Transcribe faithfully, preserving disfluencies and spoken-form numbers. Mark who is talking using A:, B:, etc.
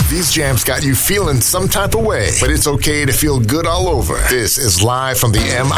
A: These jams got you feeling some type of way, but it's okay to feel good all over. This is live from the M